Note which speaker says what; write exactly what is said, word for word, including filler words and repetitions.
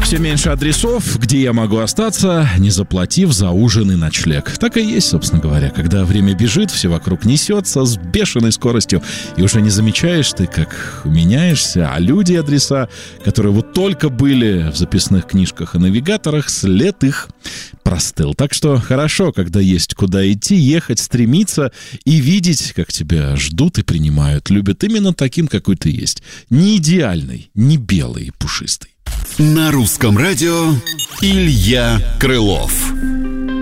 Speaker 1: Все меньше адресов, где я могу остаться, не заплатив за ужин и ночлег. Так и есть, собственно говоря. Когда время бежит, все вокруг несется с бешеной скоростью, и уже не замечаешь ты, как меняешься, а люди и адреса, которые вот только были в записных книжках и навигаторах, след их простыл. Так что хорошо, когда есть куда идти, ехать, стремиться и видеть, как тебя ждут и принимают, любят именно таким, какой ты есть. Не идеальный, не белый и пушистый.
Speaker 2: На русском радио Илья Крылов.